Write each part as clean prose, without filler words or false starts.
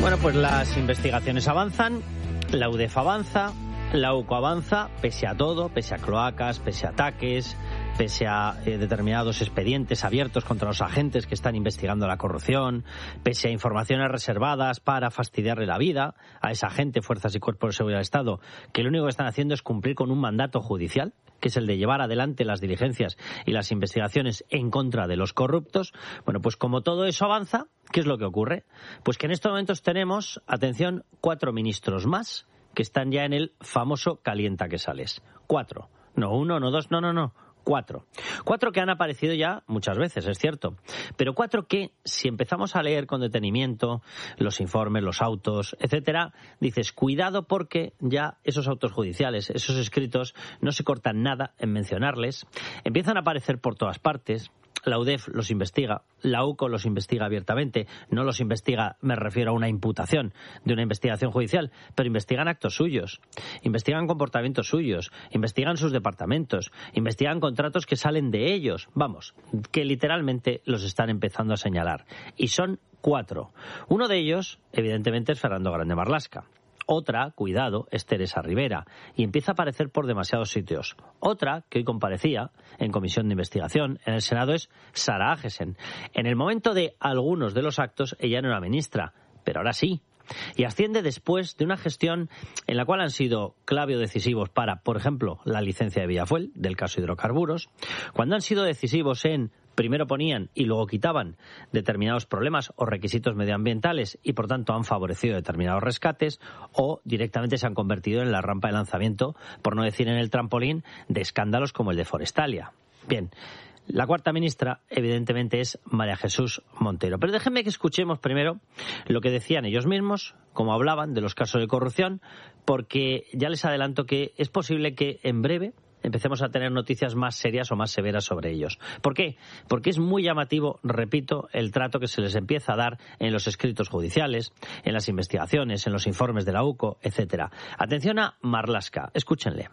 Bueno, pues las investigaciones avanzan, la UDEF avanza, la UCO avanza, pese a todo, pese a cloacas, pese a ataques, pese a determinados expedientes abiertos contra los agentes que están investigando la corrupción, pese a informaciones reservadas para fastidiarle la vida a esa gente, fuerzas y cuerpos de seguridad del Estado, que lo único que están haciendo es cumplir con un mandato judicial, que es el de llevar adelante las diligencias y las investigaciones en contra de los corruptos. Bueno, pues como todo eso avanza, ¿qué es lo que ocurre? Pues que en estos momentos tenemos, atención, 4 ministros más que están ya en el famoso calienta que sales. 4. No 1, no 2, no. 4. 4 que han aparecido ya muchas veces, es cierto. Pero 4 que, si empezamos a leer con detenimiento los informes, los autos, etcétera, dices, cuidado porque ya esos autos judiciales, esos escritos, no se cortan nada en mencionarles. Empiezan a aparecer por todas partes. La UDEF los investiga, la UCO los investiga abiertamente, no los investiga, me refiero a una imputación de una investigación judicial, pero investigan actos suyos, investigan comportamientos suyos, investigan sus departamentos, investigan contratos que salen de ellos, vamos, que literalmente los están empezando a señalar. Y son 4. Uno de ellos, evidentemente, es Fernando Grande Marlaska. Otra, cuidado, es Teresa Rivera, y empieza a aparecer por demasiados sitios. Otra, que hoy comparecía en comisión de investigación en el Senado, es Sara Agesen. En el momento de algunos de los actos, ella no era ministra, pero ahora sí. Y asciende después de una gestión en la cual han sido clave o decisivos para, por ejemplo, la licencia de Villafuel, del caso hidrocarburos, cuando han sido decisivos en primero ponían y luego quitaban determinados problemas o requisitos medioambientales y por tanto han favorecido determinados rescates, o directamente se han convertido en la rampa de lanzamiento, por no decir en el trampolín, de escándalos como el de Forestalia. Bien, la cuarta ministra evidentemente es María Jesús Montero. Pero déjenme que escuchemos primero lo que decían ellos mismos, cómo hablaban de los casos de corrupción, porque ya les adelanto que es posible que en breve empecemos a tener noticias más serias o más severas sobre ellos. ¿Por qué? Porque es muy llamativo, repito, el trato que se les empieza a dar en los escritos judiciales, en las investigaciones, en los informes de la UCO, etcétera. Atención a Marlaska, escúchenle.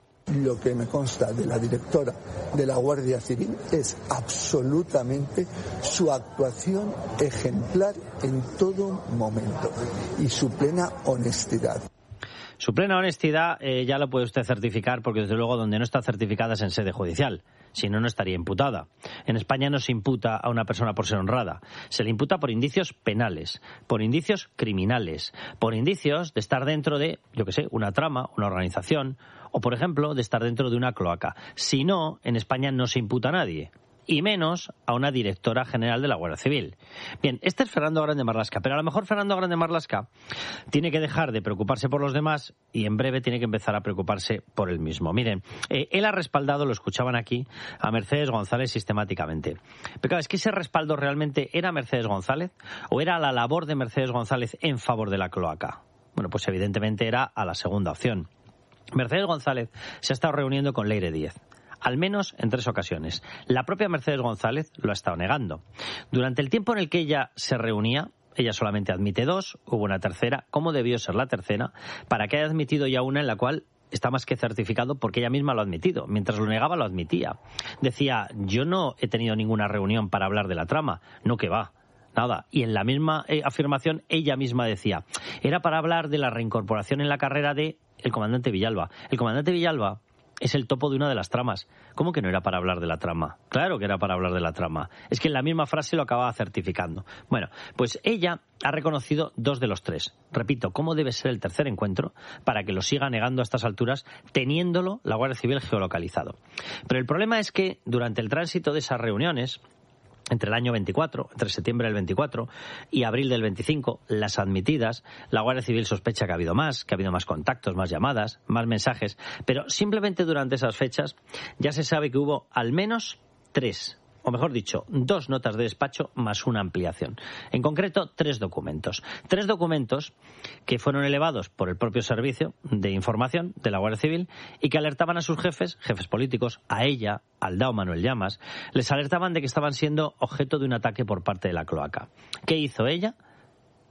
Lo que me consta de la directora de la Guardia Civil es absolutamente su actuación ejemplar en todo momento y su plena honestidad. Su plena honestidad ya lo puede usted certificar, porque desde luego donde no está certificada es en sede judicial. Si no, no estaría imputada. En España no se imputa a una persona por ser honrada. Se le imputa por indicios penales, por indicios criminales, por indicios de estar dentro de, yo qué sé, una trama, una organización, o por ejemplo, de estar dentro de una cloaca. Si no, en España no se imputa a nadie, y menos a una directora general de la Guardia Civil. Bien, este es Fernando Grande Marlaska, pero a lo mejor Fernando Grande Marlaska tiene que dejar de preocuparse por los demás y en breve tiene que empezar a preocuparse por él mismo. Miren, él ha respaldado, lo escuchaban aquí, a Mercedes González sistemáticamente. Pero claro, es que ese respaldo realmente era Mercedes González o era la labor de Mercedes González en favor de la cloaca. Bueno, pues evidentemente era a la segunda opción. Mercedes González se ha estado reuniendo con Leire Díez, al menos en 3 ocasiones. La propia Mercedes González lo ha estado negando. Durante el tiempo en el que ella se reunía, ella solamente admite 2, hubo una tercera, ¿cómo debió ser la tercera? Para que haya admitido ya una en la cual está más que certificado porque ella misma lo ha admitido. Mientras lo negaba, lo admitía. Decía, yo no he tenido ninguna reunión para hablar de la trama. No, que va. Nada. Y en la misma afirmación, ella misma decía, era para hablar de la reincorporación en la carrera de el comandante Villalba. El comandante Villalba es el topo de una de las tramas. ¿Cómo que no era para hablar de la trama? Claro que era para hablar de la trama. Es que en la misma frase lo acababa certificando. Bueno, pues ella ha reconocido 2 de los 3. Repito, ¿cómo debe ser el tercer encuentro para que lo siga negando a estas alturas, teniéndolo la Guardia Civil geolocalizado? Pero el problema es que durante el tránsito de esas reuniones, entre el año 24, entre septiembre del 24 y abril del 25, las admitidas, la Guardia Civil sospecha que ha habido más contactos, más llamadas, más mensajes, pero simplemente durante esas fechas ya se sabe que hubo al menos 3, o mejor dicho, 2 notas de despacho más una ampliación. En concreto, 3 documentos. 3 documentos que fueron elevados por el propio Servicio de Información de la Guardia Civil y que alertaban a sus jefes políticos, a ella, al DAO Manuel Llamas, les alertaban de que estaban siendo objeto de un ataque por parte de la cloaca. ¿Qué hizo ella?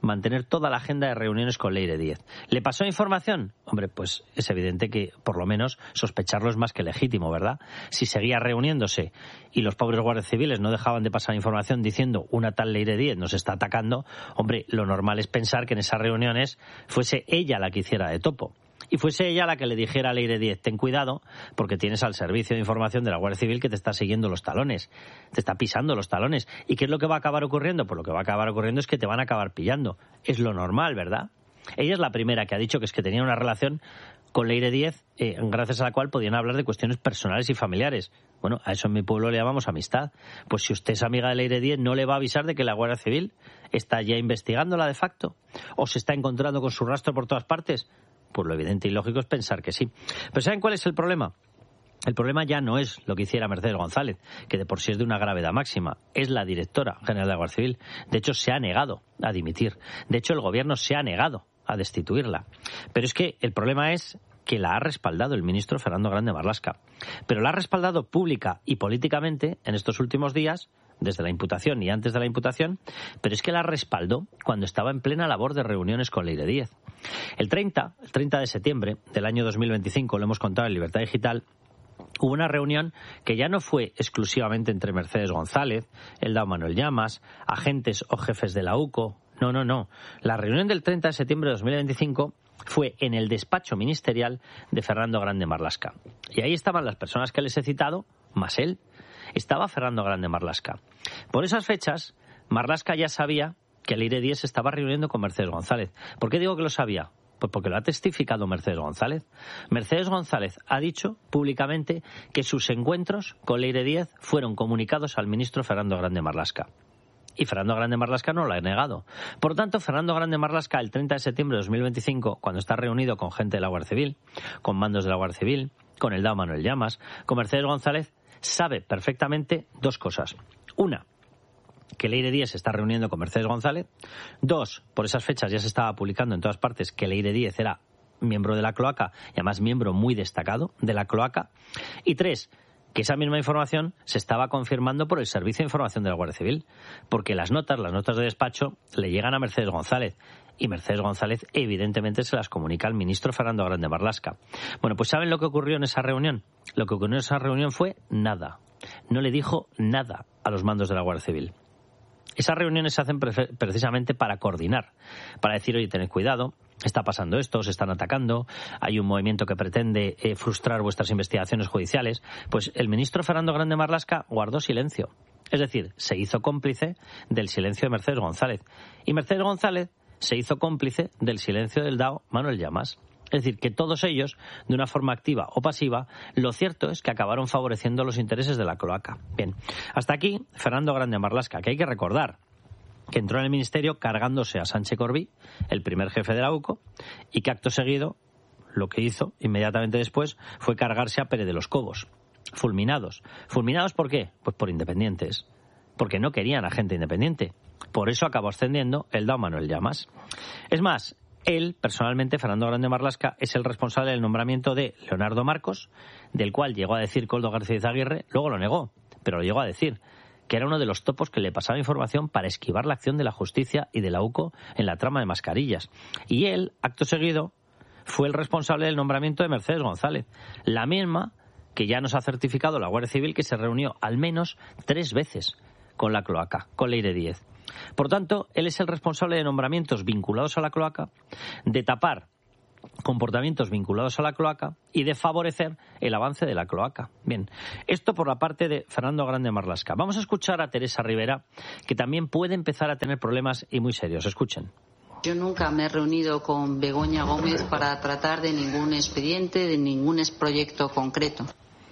mantener toda la agenda de reuniones con Leire Díez. ¿Le pasó información? Hombre, pues es evidente que por lo menos sospecharlo es más que legítimo, ¿verdad? Si seguía reuniéndose y los pobres guardias civiles no dejaban de pasar información diciendo una tal Leire Díez nos está atacando, hombre, lo normal es pensar que en esas reuniones fuese ella la que hiciera de topo. Y fuese ella la que le dijera a Leire Díez, ten cuidado, porque tienes al servicio de información de la Guardia Civil que te está siguiendo los talones, te está pisando los talones. ¿Y qué es lo que va a acabar ocurriendo? Pues lo que va a acabar ocurriendo es que te van a acabar pillando. Es lo normal, ¿verdad? Ella es la primera que ha dicho que es que tenía una relación con Leire Díez, gracias a la cual podían hablar de cuestiones personales y familiares. Bueno, a eso en mi pueblo le llamamos amistad. Pues si usted es amiga de Leire Díez, ¿no le va a avisar de que la Guardia Civil está ya investigándola de facto? ¿O se está encontrando con su rastro por todas partes? Pues lo evidente y lógico es pensar que sí. Pero ¿saben cuál es el problema? El problema ya no es lo que hiciera Mercedes González, que de por sí es de una gravedad máxima. Es la directora general de la Guardia Civil. De hecho, se ha negado a dimitir. De hecho, el gobierno se ha negado a destituirla. Pero es que el problema es que la ha respaldado el ministro Fernando Grande Marlaska. Pero la ha respaldado pública y políticamente en estos últimos días, desde la imputación y antes de la imputación, pero es que la respaldó cuando estaba en plena labor de reuniones con Leire Díez. El 30 de septiembre del año 2025, lo hemos contado en Libertad Digital, hubo una reunión que ya no fue exclusivamente entre Mercedes González, Eldao Manuel Llamas, agentes o jefes de la UCO. No. La reunión del 30 de septiembre de 2025 fue en el despacho ministerial de Fernando Grande Marlaska. Y ahí estaban las personas que les he citado, más él. Estaba Fernando Grande Marlaska. Por esas fechas, Marlaska ya sabía que Leire Díez se estaba reuniendo con Mercedes González. ¿Por qué digo que lo sabía? Pues porque lo ha testificado Mercedes González. Mercedes González ha dicho públicamente que sus encuentros con Leire Díez fueron comunicados al ministro Fernando Grande Marlaska. Y Fernando Grande Marlaska no lo ha negado. Por tanto, Fernando Grande Marlaska, el 30 de septiembre de 2025, cuando está reunido con gente de la Guardia Civil, con mandos de la Guardia Civil, con Eldao Manuel Llamas, con Mercedes González, sabe perfectamente dos cosas. Una, que Leire Díez se está reuniendo con Mercedes González. Dos, por esas fechas ya se estaba publicando en todas partes que Leire Díez era miembro de la cloaca y además miembro muy destacado de la cloaca. Y tres, que esa misma información se estaba confirmando por el Servicio de Información de la Guardia Civil, porque las notas de despacho le llegan a Mercedes González y Mercedes González evidentemente se las comunica al ministro Fernando Grande Marlaska. Bueno, pues ¿saben lo que ocurrió en esa reunión? Lo que ocurrió en esa reunión fue nada. No le dijo nada a los mandos de la Guardia Civil. Esas reuniones se hacen precisamente para coordinar, para decir, oye, tened cuidado, está pasando esto, os están atacando, hay un movimiento que pretende frustrar vuestras investigaciones judiciales. Pues el ministro Fernando Grande Marlaska guardó silencio. Es decir, se hizo cómplice del silencio de Mercedes González. Y Mercedes González se hizo cómplice del silencio del Eldao Manuel Llamas. Es decir, que todos ellos, de una forma activa o pasiva, lo cierto es que acabaron favoreciendo los intereses de la cloaca. Bien, hasta aquí Fernando Grande Marlaska, que hay que recordar que entró en el ministerio cargándose a Sánchez Corbí, el primer jefe de la UCO, y que acto seguido lo que hizo inmediatamente después fue cargarse a Pérez de los Cobos, fulminados. ¿Fulminados por qué? Pues por independientes, porque no querían a gente independiente. Por eso acabó ascendiendo Eldao Manuel Llamas. Es más, él, personalmente, Fernando Grande Marlaska, es el responsable del nombramiento de Leonardo Marcos, del cual llegó a decir Koldo García Izaguirre, luego lo negó, pero lo llegó a decir, que era uno de los topos que le pasaba información para esquivar la acción de la justicia y de la UCO en la trama de mascarillas. Y él, acto seguido, fue el responsable del nombramiento de Mercedes González, la misma que ya nos ha certificado la Guardia Civil que se reunió al menos 3 veces con la cloaca, con Leire Díez. Por tanto, él es el responsable de nombramientos vinculados a la cloaca, de tapar comportamientos vinculados a la cloaca y de favorecer el avance de la cloaca. Bien, esto por la parte de Fernando Grande Marlaska. Vamos a escuchar a Teresa Rivera, que también puede empezar a tener problemas y muy serios. Escuchen. Yo nunca me he reunido con Begoña Gómez para tratar de ningún expediente, de ningún proyecto concreto.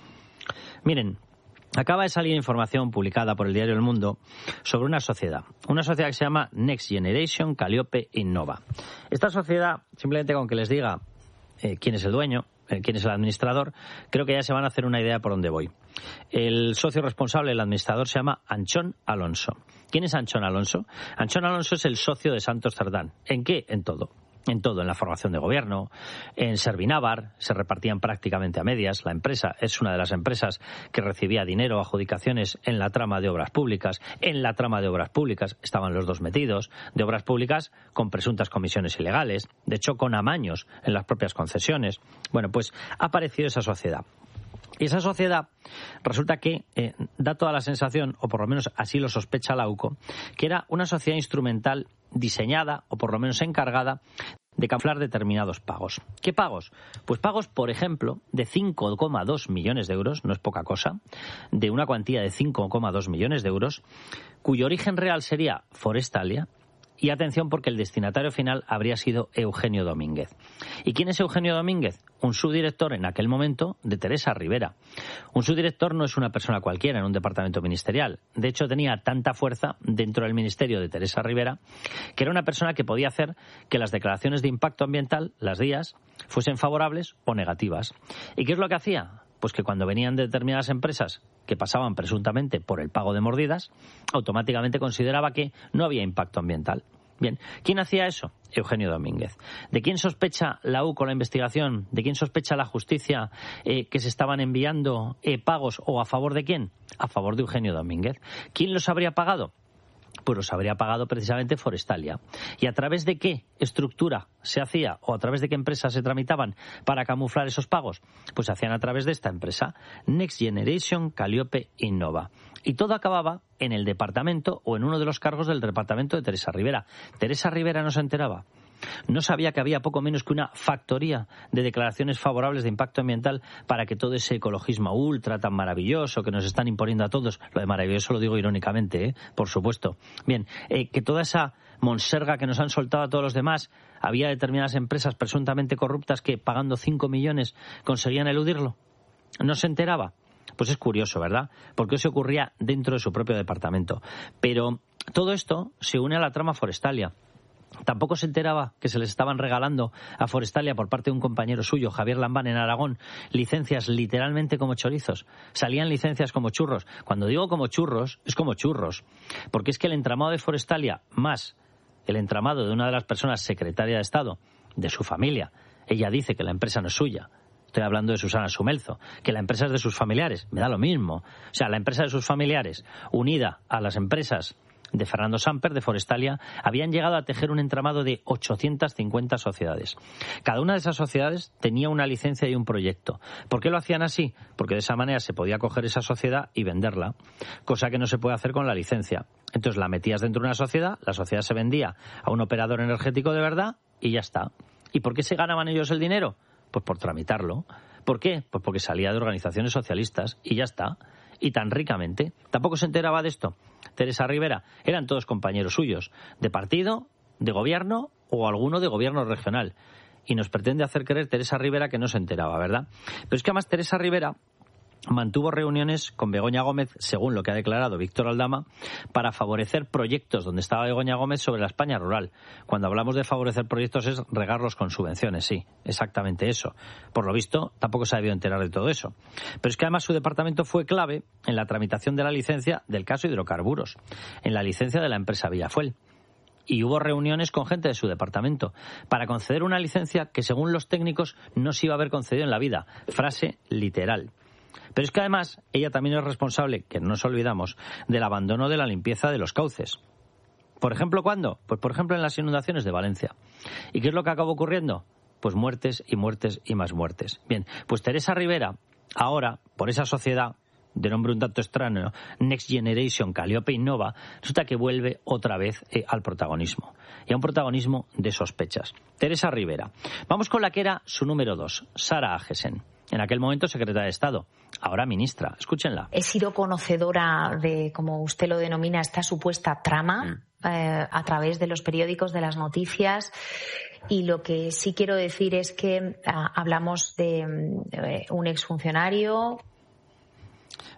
Miren, acaba de salir información publicada por el diario El Mundo sobre una sociedad que se llama Next Generation Calliope Innova. Esta sociedad, simplemente con que les diga quién es el dueño, quién es el administrador, creo que ya se van a hacer una idea por dónde voy. El socio responsable, el administrador, se llama Anchón Alonso. ¿Quién es Anchón Alonso? Anchón Alonso es el socio de Santos Cerdán. ¿En qué? En todo. en todo, en la formación de gobierno, en Servinávar, se repartían prácticamente a medias. La empresa es una de las empresas que recibía dinero, adjudicaciones en la trama de obras públicas. En la trama de obras públicas estaban los dos metidos, de obras públicas con presuntas comisiones ilegales, de hecho con amaños en las propias concesiones. Bueno, pues ha aparecido esa sociedad. Y esa sociedad resulta que da toda la sensación, o por lo menos así lo sospecha la UCO, que era una sociedad instrumental diseñada, o por lo menos encargada, de camuflar determinados pagos. ¿Qué pagos? Pues pagos, por ejemplo, de 5,2 millones de euros, no es poca cosa, de una cuantía de 5,2 millones de euros, cuyo origen real sería Forestalia. Y atención, porque el destinatario final habría sido Eugenio Domínguez. ¿Y quién es Eugenio Domínguez? Un subdirector en aquel momento de Teresa Rivera. Un subdirector no es una persona cualquiera en un departamento ministerial. De hecho, tenía tanta fuerza dentro del ministerio de Teresa Rivera que era una persona que podía hacer que las declaraciones de impacto ambiental, las DIAs, fuesen favorables o negativas. ¿Y qué es lo que hacía? Pues que cuando venían determinadas empresas que pasaban presuntamente por el pago de mordidas, automáticamente consideraba que no había impacto ambiental. Bien, ¿quién hacía eso? Eugenio Domínguez. ¿De quién sospecha la U con la investigación? ¿De quién sospecha la justicia que se estaban enviando pagos o a favor de quién? A favor de Eugenio Domínguez. ¿Quién los habría pagado? Pues los habría pagado precisamente Forestalia. ¿Y a través de qué estructura se hacía o a través de qué empresas se tramitaban para camuflar esos pagos? Pues se hacían a través de esta empresa, Next Generation Calliope Innova. Y todo acababa en el departamento o en uno de los cargos del departamento de Teresa Rivera. Teresa Rivera no se enteraba. No sabía que había poco menos que una factoría de declaraciones favorables de impacto ambiental para que todo ese ecologismo ultra tan maravilloso que nos están imponiendo a todos, lo de maravilloso lo digo irónicamente, por supuesto. Bien, que toda esa monserga que nos han soltado a todos los demás, había determinadas empresas presuntamente corruptas que pagando 5 millones conseguían eludirlo. ¿No se enteraba? Pues es curioso, ¿verdad? Porque eso ocurría dentro de su propio departamento. Pero todo esto se une a la trama Forestalia. Tampoco se enteraba que se les estaban regalando a Forestalia por parte de un compañero suyo, Javier Lambán, en Aragón, licencias literalmente como chorizos. Salían licencias como churros. Cuando digo como churros, es como churros. Porque es que el entramado de Forestalia, más el entramado de una de las personas secretaria de Estado, de su familia, ella dice que la empresa no es suya. Estoy hablando de Susana Sumelzo, que la empresa es de sus familiares. Me da lo mismo. O sea, la empresa de sus familiares, unida a las empresas de Fernando Samper, de Forestalia, habían llegado a tejer un entramado de 850 sociedades. Cada una de esas sociedades tenía una licencia y un proyecto. ¿Por qué lo hacían así? Porque de esa manera se podía coger esa sociedad y venderla, cosa que no se puede hacer con la licencia. Entonces la metías dentro de una sociedad, la sociedad se vendía a un operador energético de verdad y ya está. ¿Y por qué se ganaban ellos el dinero? Pues por tramitarlo. ¿Por qué? Pues porque salía de organizaciones socialistas y ya está. Y tan ricamente. Tampoco se enteraba de esto Teresa Rivera. Eran todos compañeros suyos, de partido, de gobierno o alguno de gobierno regional. Y nos pretende hacer creer Teresa Rivera que no se enteraba, ¿verdad? Pero es que además Teresa Rivera mantuvo reuniones con Begoña Gómez, según lo que ha declarado Víctor Aldama, para favorecer proyectos donde estaba Begoña Gómez sobre la España rural. Cuando hablamos de favorecer proyectos es regarlos con subvenciones, sí, exactamente eso. Por lo visto, tampoco se ha debido enterar de todo eso. Pero es que además su departamento fue clave en la tramitación de la licencia del caso hidrocarburos, en la licencia de la empresa Villafuel. Y hubo reuniones con gente de su departamento para conceder una licencia que, según los técnicos, no se iba a haber concedido en la vida. Frase literal. Pero es que además ella también es responsable, que no nos olvidamos, del abandono de la limpieza de los cauces. ¿Por ejemplo cuándo? Pues por ejemplo en las inundaciones de Valencia. ¿Y qué es lo que acabó ocurriendo? Pues muertes y muertes y más muertes. Bien, pues Teresa Rivera, ahora, por esa sociedad de nombre un tanto extraño, Next Generation Calliope Innova, resulta que vuelve otra vez al protagonismo. Y a un protagonismo de sospechas. Teresa Rivera. Vamos con la que era su número 2, Sara Agesen. En aquel momento secretaria de Estado, ahora ministra. Escúchenla. He sido conocedora de, como usted lo denomina, esta supuesta trama a través de los periódicos, de las noticias. Y lo que sí quiero decir es que hablamos de un exfuncionario.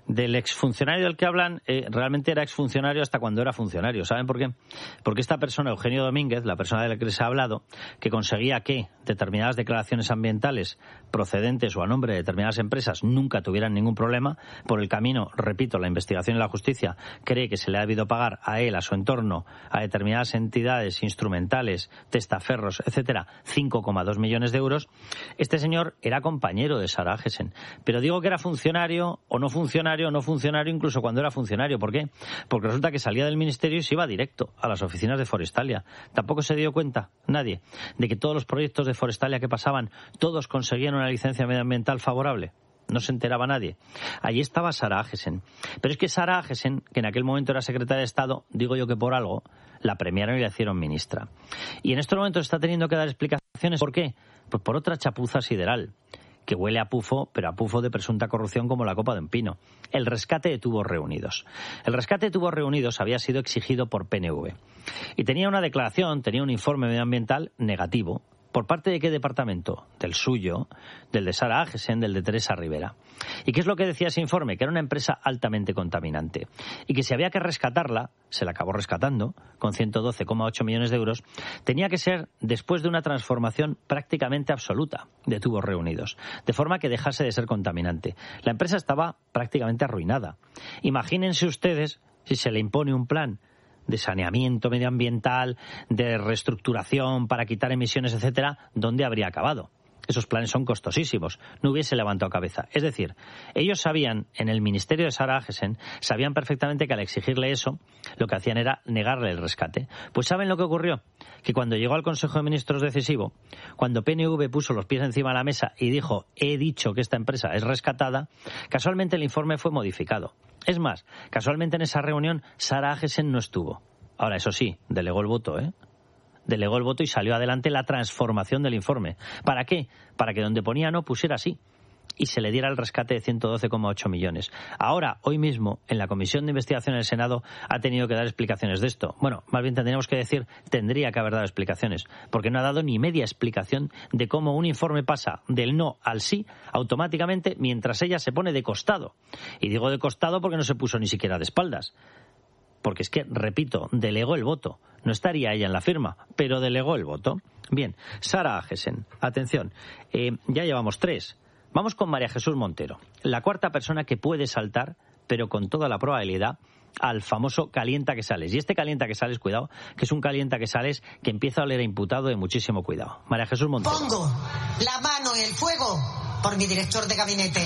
Del exfuncionario del que hablan, realmente era exfuncionario hasta cuando era funcionario. ¿Saben por qué? Porque esta persona, Eugenio Domínguez, la persona de la que les he hablado, que conseguía que determinadas declaraciones ambientales procedentes o a nombre de determinadas empresas nunca tuvieran ningún problema, por el camino, repito, la investigación y la justicia cree que se le ha debido pagar a él, a su entorno, a determinadas entidades instrumentales, testaferros, etcétera, 5,2 millones de euros. Este señor era compañero de Sara Agesen. Pero digo que era funcionario o no funcionario incluso cuando era funcionario. ¿Por qué? Porque resulta que salía del ministerio y se iba directo a las oficinas de Forestalia. Tampoco se dio cuenta nadie de que todos los proyectos de Forestalia que pasaban, todos conseguían una licencia medioambiental favorable. No se enteraba nadie. Allí estaba Sara Agesen. Pero es que Sara Agesen, que en aquel momento era secretaria de Estado, digo yo que por algo, la premiaron y la hicieron ministra. Y en estos momentos está teniendo que dar explicaciones. ¿Por qué? Pues por otra chapuza sideral, que huele a pufo, pero a pufo de presunta corrupción como la copa de un pino. El rescate de Tubos Reunidos. El rescate de Tubos Reunidos había sido exigido por PNV. Y tenía una declaración, tenía un informe medioambiental negativo. ¿Por parte de qué departamento? Del suyo, del de Sara Agesen, del de Teresa Rivera. ¿Y qué es lo que decía ese informe? Que era una empresa altamente contaminante y que si había que rescatarla, se la acabó rescatando, con 112,8 millones de euros, tenía que ser después de una transformación prácticamente absoluta de Tubos Reunidos, de forma que dejase de ser contaminante. La empresa estaba prácticamente arruinada. Imagínense ustedes si se le impone un plan de saneamiento medioambiental, de reestructuración para quitar emisiones, etcétera, ¿dónde habría acabado? Esos planes son costosísimos, no hubiese levantado cabeza. Es decir, ellos sabían, en el ministerio de Sara Agesen, sabían perfectamente que al exigirle eso, lo que hacían era negarle el rescate. Pues ¿saben lo que ocurrió? Que cuando llegó al Consejo de Ministros decisivo, cuando PNV puso los pies encima de la mesa y dijo, he dicho que esta empresa es rescatada, casualmente el informe fue modificado. Es más, casualmente en esa reunión Sara Agesen no estuvo. Ahora, eso sí, delegó el voto, Delegó el voto y salió adelante la transformación del informe. ¿Para qué? Para que donde ponía no pusiera sí y se le diera el rescate de 112,8 millones. Ahora, hoy mismo, en la Comisión de Investigación del Senado ha tenido que dar explicaciones de esto. Bueno, más bien tendríamos que decir, tendría que haber dado explicaciones, porque no ha dado ni media explicación de cómo un informe pasa del no al sí automáticamente mientras ella se pone de costado. Y digo de costado porque no se puso ni siquiera de espaldas. Porque es que, repito, delegó el voto. No estaría ella en la firma, pero delegó el voto. Bien, Sara Agesen, atención, ya llevamos 3. Vamos con María Jesús Montero, la cuarta persona que puede saltar, pero con toda la probabilidad, al famoso calienta que sales. Y este calienta que sales, cuidado, que es un calienta que sales que empieza a oler a imputado de muchísimo cuidado. María Jesús Montero. Pongo la mano en el fuego por mi director de gabinete.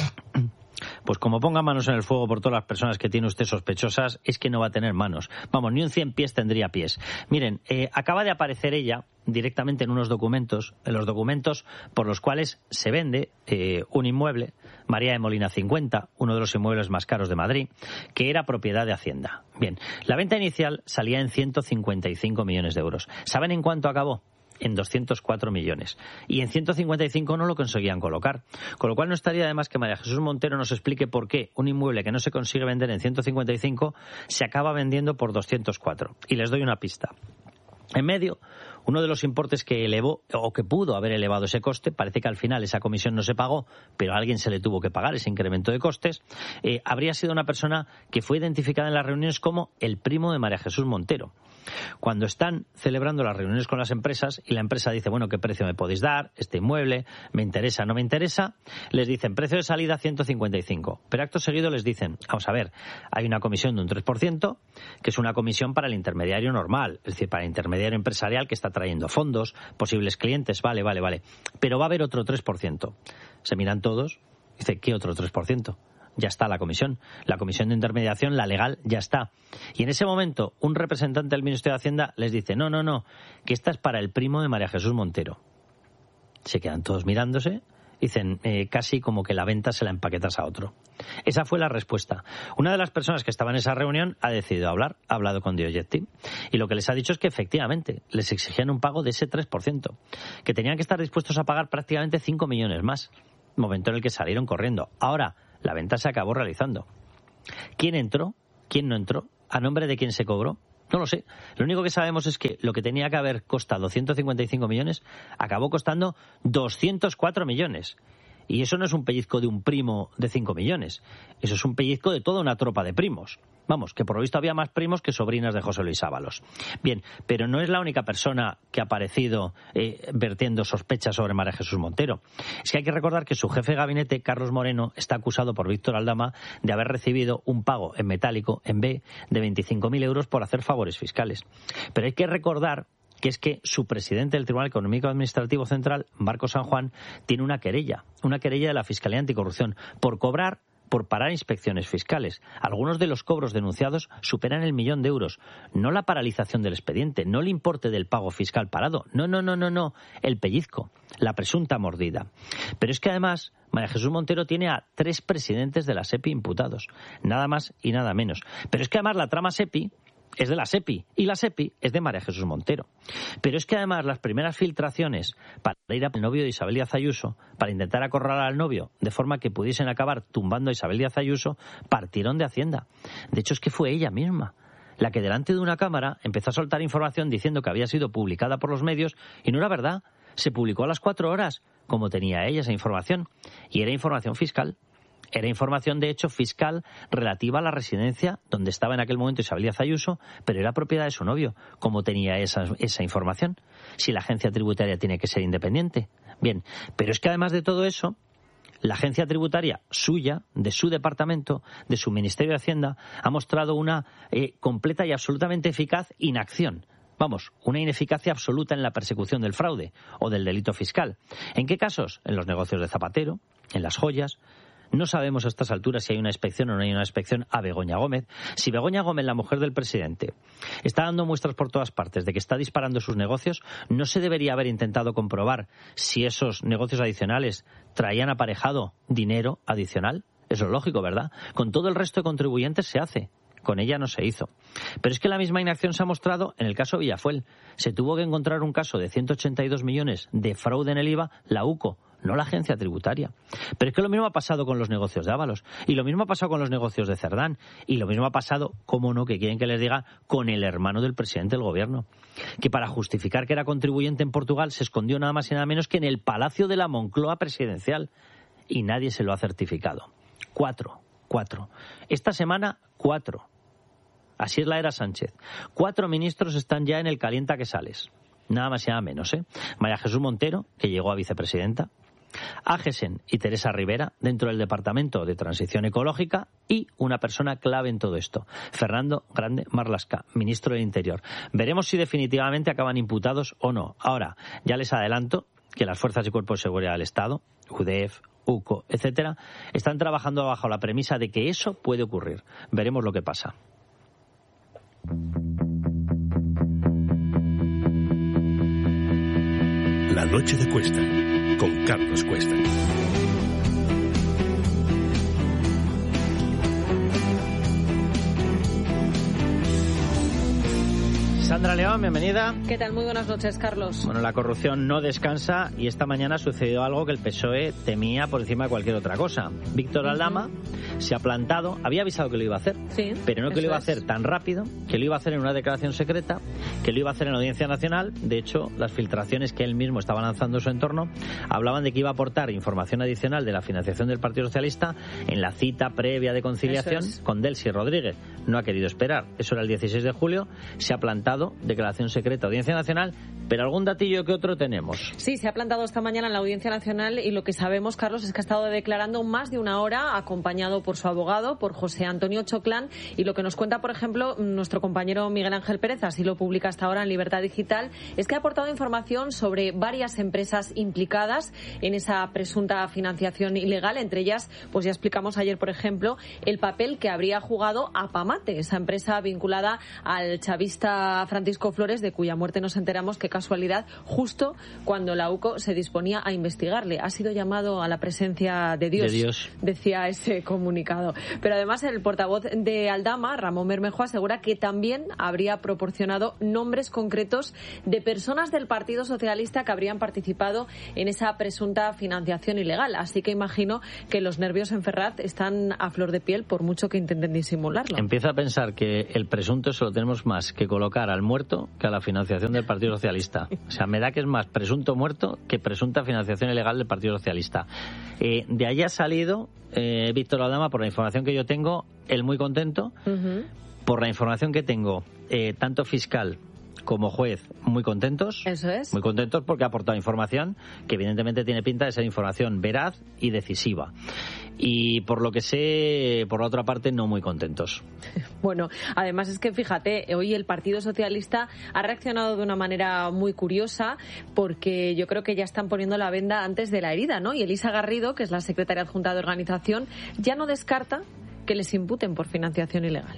Pues como ponga manos en el fuego por todas las personas que tiene usted sospechosas, es que no va a tener manos. Vamos, ni un 100 pies tendría pies. Miren, acaba de aparecer ella directamente en unos documentos, en los documentos por los cuales se vende un inmueble, María de Molina 50, uno de los inmuebles más caros de Madrid, que era propiedad de Hacienda. Bien, la venta inicial salía en 155 millones de euros. ¿Saben en cuánto acabó? En 204 millones. Y en 155 no lo conseguían colocar. Con lo cual no estaría de más que María Jesús Montero nos explique por qué un inmueble que no se consigue vender en 155 se acaba vendiendo por 204. Y les doy una pista. En medio, uno de los importes que elevó o que pudo haber elevado ese coste, parece que al final esa comisión no se pagó, pero a alguien se le tuvo que pagar ese incremento de costes, habría sido una persona que fue identificada en las reuniones como el primo de María Jesús Montero. Cuando están celebrando las reuniones con las empresas y la empresa dice, bueno, ¿qué precio me podéis dar? Este inmueble, ¿me interesa, no me interesa? Les dicen, precio de salida 155. Pero acto seguido les dicen, vamos a ver, hay una comisión de un 3%, que es una comisión para el intermediario normal, es decir, para el intermediario empresarial que está trayendo fondos, posibles clientes, vale. Pero va a haber otro 3%. Se miran todos, dice, ¿qué otro 3%? Ya está la comisión de intermediación, la legal, ya está. Y en ese momento, un representante del Ministerio de Hacienda les dice, no, que esta es para el primo de María Jesús Montero. Se quedan todos mirándose, dicen, casi como que la venta se la empaquetas a otro. Esa fue la respuesta. Una de las personas que estaba en esa reunión ha decidido hablar, ha hablado con Diogetti, y lo que les ha dicho es que efectivamente les exigían un pago de ese 3%, que tenían que estar dispuestos a pagar prácticamente 5 millones más, momento en el que salieron corriendo. Ahora, la venta se acabó realizando. ¿Quién entró? ¿Quién no entró? ¿A nombre de quién se cobró? No lo sé. Lo único que sabemos es que lo que tenía que haber costado 155 millones acabó costando 204 millones. Y eso no es un pellizco de un primo de 5 millones. Eso es un pellizco de toda una tropa de primos. Vamos, que por lo visto había más primos que sobrinas de José Luis Ábalos. Bien, pero no es la única persona que ha aparecido vertiendo sospechas sobre María Jesús Montero. Es que hay que recordar que su jefe de gabinete, Carlos Moreno, está acusado por Víctor Aldama de haber recibido un pago en metálico, en B, de 25.000 euros por hacer favores fiscales. Pero hay que recordar que es que su presidente del Tribunal Económico Administrativo Central, Marcos San Juan, tiene una querella de la Fiscalía Anticorrupción por parar inspecciones fiscales. Algunos de los cobros denunciados superan el 1.000.000 de euros. No la paralización del expediente, no el importe del pago fiscal parado. No. El pellizco, la presunta mordida. Pero es que además María Jesús Montero tiene a 3 presidentes de la SEPI imputados. Nada más y nada menos. Pero es que además la trama SEPI es de la SEPI y la SEPI es de María Jesús Montero. Pero es que además las primeras filtraciones para ir al novio de Isabel Díaz Ayuso, para intentar acorralar al novio de forma que pudiesen acabar tumbando a Isabel Díaz Ayuso, partieron de Hacienda. De hecho es que fue ella misma la que delante de una cámara empezó a soltar información diciendo que había sido publicada por los medios y no era verdad. Se publicó a las 4 horas, como tenía ella esa información, y era información fiscal. Era información, de hecho, fiscal relativa a la residencia donde estaba en aquel momento Isabel Díaz Ayuso, pero era propiedad de su novio. ¿Cómo tenía esa información? Si la agencia tributaria tiene que ser independiente. Bien, pero es que además de todo eso, la agencia tributaria suya, de su departamento, de su Ministerio de Hacienda, ha mostrado una completa y absolutamente eficaz inacción. Vamos, una ineficacia absoluta en la persecución del fraude o del delito fiscal. ¿En qué casos? En los negocios de Zapatero, en las joyas. No sabemos a estas alturas si hay una inspección o no hay una inspección a Begoña Gómez. Si Begoña Gómez, la mujer del presidente, está dando muestras por todas partes de que está disparando sus negocios, ¿no se debería haber intentado comprobar si esos negocios adicionales traían aparejado dinero adicional? Eso es lógico, ¿verdad? Con todo el resto de contribuyentes se hace. Con ella no se hizo. Pero es que la misma inacción se ha mostrado en el caso Villafuel. Se tuvo que encontrar un caso de 182 millones de fraude en el IVA, la UCO, no la agencia tributaria. Pero es que lo mismo ha pasado con los negocios de Ábalos, y lo mismo ha pasado con los negocios de Cerdán, y lo mismo ha pasado, cómo no, que quieren que les diga, con el hermano del presidente del gobierno, que para justificar que era contribuyente en Portugal se escondió nada más y nada menos que en el Palacio de la Moncloa presidencial, y nadie se lo ha certificado. 4. Esta semana, 4. Así es la era Sánchez. 4 ministros están ya en el calienta que sales. Nada más y nada menos, ¿eh? María Jesús Montero, que llegó a vicepresidenta. Agesen y Teresa Rivera, dentro del Departamento de Transición Ecológica. Y una persona clave en todo esto, Fernando Grande Marlaska, ministro del Interior. Veremos si definitivamente acaban imputados o no. Ahora, ya les adelanto que las fuerzas y cuerpos de seguridad del Estado, UDEF, UCO, etcétera, están trabajando bajo la premisa de que eso puede ocurrir. Veremos lo que pasa. La noche de Cuesta, con Carlos Cuesta. Sandra León, bienvenida. ¿Qué tal? Muy buenas noches, Carlos. Bueno, la corrupción no descansa y esta mañana ha sucedido algo que el PSOE temía por encima de cualquier otra cosa. Víctor Aldama se ha plantado, había avisado que lo iba a hacer, sí, pero no que lo iba a hacer tan rápido, que lo iba a hacer en una declaración secreta, que lo iba a hacer en la Audiencia Nacional. De hecho, las filtraciones que él mismo estaba lanzando en su entorno hablaban de que iba a aportar información adicional de la financiación del Partido Socialista en la cita previa de conciliación con Delcy Rodríguez. No ha querido esperar. Eso era el 16 de julio. Se ha plantado, declaración secreta, Audiencia Nacional, pero algún datillo que otro tenemos. Sí, se ha plantado esta mañana en la Audiencia Nacional y lo que sabemos, Carlos, es que ha estado declarando más de una hora, acompañado por su abogado, por José Antonio Choclán, y lo que nos cuenta, por ejemplo, nuestro compañero Miguel Ángel Pérez, así lo publica hasta ahora en Libertad Digital, es que ha aportado información sobre varias empresas implicadas en esa presunta financiación ilegal, entre ellas, pues ya explicamos ayer, por ejemplo, el papel que habría jugado Apamate, esa empresa vinculada al chavista Francisco Flores, de cuya muerte nos enteramos, qué casualidad, justo cuando la UCO se disponía a investigarle. Ha sido llamado a la presencia de Dios, decía ese comunicado. Pero además el portavoz de Aldama, Ramón Bermejo, asegura que también habría proporcionado nombres concretos de personas del Partido Socialista que habrían participado en esa presunta financiación ilegal. Así que imagino que los nervios en Ferraz están a flor de piel, por mucho que intenten disimularlo. Empiezo a pensar que el presunto se lo tenemos más que colocar al muerto muerto que a la financiación del Partido Socialista. O sea, me da que es más presunto muerto que presunta financiación ilegal del Partido Socialista. De ahí ha salido Víctor Aldama, por la información que yo tengo, él muy contento. Uh-huh. Por la información que tengo, tanto fiscal como juez, muy contentos. Eso es. Muy contentos porque ha aportado información que evidentemente tiene pinta de ser información veraz y decisiva. Y por lo que sé, por la otra parte, no muy contentos. Bueno, además es que fíjate, hoy el Partido Socialista ha reaccionado de una manera muy curiosa, porque yo creo que ya están poniendo la venda antes de la herida, ¿no? Y Elisa Garrido, que es la secretaria adjunta de organización, ya no descarta que les imputen por financiación ilegal.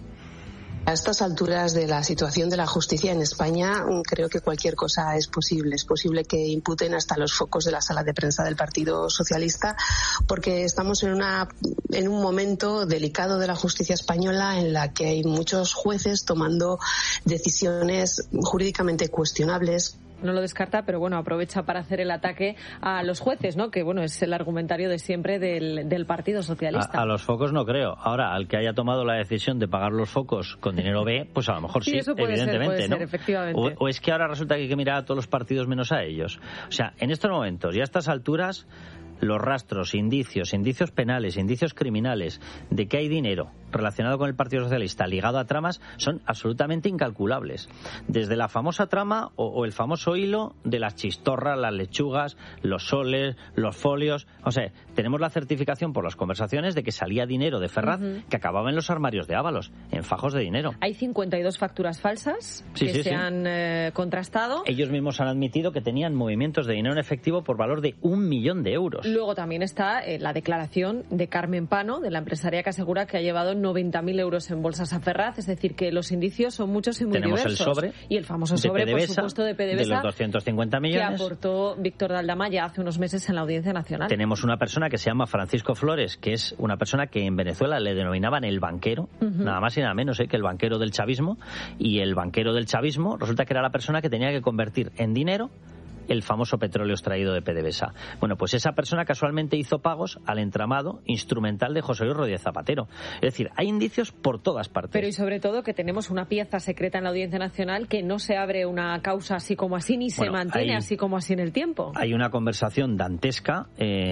A estas alturas de la situación de la justicia en España, creo que cualquier cosa es posible. Es posible que imputen hasta los focos de la sala de prensa del Partido Socialista, porque estamos en un momento delicado de la justicia española en la que hay muchos jueces tomando decisiones jurídicamente cuestionables. No lo descarta, pero bueno, aprovecha para hacer el ataque a los jueces, ¿no? Que bueno, es el argumentario de siempre del Partido Socialista. A los focos no creo. Ahora, al que haya tomado la decisión de pagar los focos con dinero B, pues a lo mejor sí, eso puede evidentemente, ser, ¿no? Efectivamente. O es que ahora resulta que hay que mirar a todos los partidos menos a ellos. O sea, en estos momentos y a estas alturas, los rastros, indicios penales, indicios criminales de que hay dinero relacionado con el Partido Socialista ligado a tramas son absolutamente incalculables. Desde la famosa trama o el famoso hilo de las chistorras, las lechugas, los soles, los folios. O sea, tenemos la certificación por las conversaciones de que salía dinero de Ferraz que acababa en los armarios de Ábalos, en fajos de dinero. Hay 52 facturas falsas que se han contrastado. Ellos mismos han admitido que tenían movimientos de dinero en efectivo por valor de 1 millón de euros. Luego también está la declaración de Carmen Pano, de la empresaria que asegura que ha llevado 90.000 euros en bolsas a Ferraz. Es decir, que los indicios son muchos y muy diversos. Tenemos el sobre. Y el famoso sobre, PDVSA, por supuesto, de PDVSA. De los 250 millones. Que aportó Víctor de Aldama ya hace unos meses en la Audiencia Nacional. Tenemos una persona que se llama Francisco Flores, que es una persona que en Venezuela le denominaban el banquero, nada más y nada menos que el banquero del chavismo. Y el banquero del chavismo resulta que era la persona que tenía que convertir en dinero el famoso petróleo extraído de PDVSA. Bueno, pues esa persona casualmente hizo pagos al entramado instrumental de José Luis Rodríguez Zapatero. Es decir, hay indicios por todas partes. Pero y sobre todo que tenemos una pieza secreta en la Audiencia Nacional, que no se abre una causa así como así, ni se mantiene así como así en el tiempo. Hay una conversación dantesca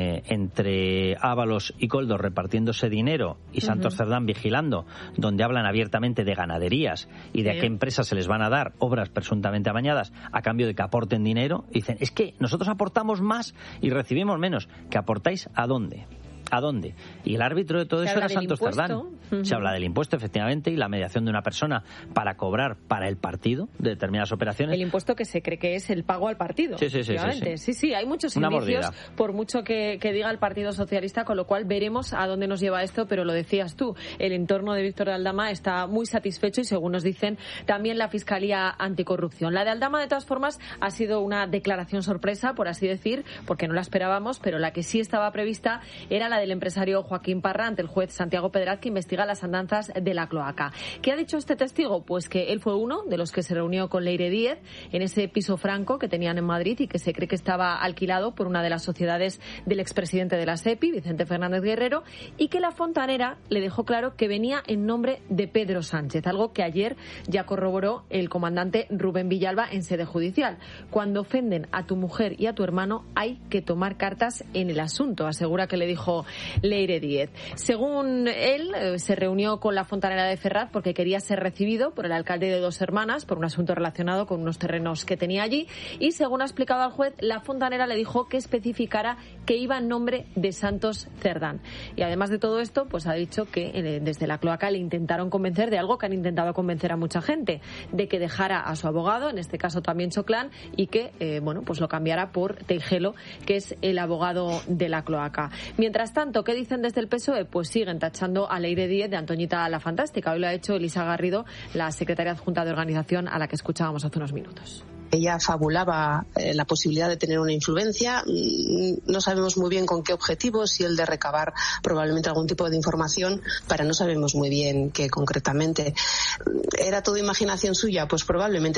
entre Ábalos y Koldo repartiéndose dinero y Santos Cerdán vigilando, donde hablan abiertamente de ganaderías y de a qué empresas se les van a dar obras presuntamente amañadas a cambio de que aporten dinero. Y dicen, es que nosotros aportamos más y recibimos menos. ¿Que aportáis a dónde? ¿A dónde? Y el árbitro de todo eso era Santos Cerdán. Se habla del impuesto, efectivamente, y la mediación de una persona para cobrar para el partido de determinadas operaciones. El impuesto que se cree que es el pago al partido. Sí, hay muchos indicios, por mucho que diga el Partido Socialista, con lo cual veremos a dónde nos lleva esto, pero lo decías tú, el entorno de Víctor de Aldama está muy satisfecho y, según nos dicen, también la Fiscalía Anticorrupción. La de Aldama, de todas formas, ha sido una declaración sorpresa, por así decir, porque no la esperábamos, pero la que sí estaba prevista era la del empresario Joaquín Parra ante el juez Santiago Pedraz, que investiga las andanzas de la cloaca. ¿Qué ha dicho este testigo? Pues que él fue uno de los que se reunió con Leire Díez en ese piso franco que tenían en Madrid y que se cree que estaba alquilado por una de las sociedades del expresidente de la SEPI, Vicente Fernández Guerrero, y que la fontanera le dejó claro que venía en nombre de Pedro Sánchez, algo que ayer ya corroboró el comandante Rubén Villalba en sede judicial. Cuando ofenden a tu mujer y a tu hermano hay que tomar cartas en el asunto, asegura que le dijo Leire Díez. Según él, se reunió con la fontanera de Ferraz porque quería ser recibido por el alcalde de Dos Hermanas por un asunto relacionado con unos terrenos que tenía allí, y según ha explicado al juez, la fontanera le dijo que especificara que iba en nombre de Santos Cerdán. Y además de todo esto, pues ha dicho que desde la cloaca le intentaron convencer de algo que han intentado convencer a mucha gente, de que dejara a su abogado, en este caso también Choclán, y que pues lo cambiara por Teijelo, que es el abogado de la cloaca. Mientras tanto, ¿qué dicen desde el PSOE? Pues siguen tachando a Leire Díez de Antoñita la Fantástica. Hoy lo ha hecho Elisa Garrido, la secretaria adjunta de organización, a la que escuchábamos hace unos minutos. Ella fabulaba la posibilidad de tener una influencia. No sabemos muy bien con qué objetivo, si el de recabar probablemente algún tipo de información, pero no sabemos muy bien qué concretamente. ¿Era todo imaginación suya? Pues probablemente.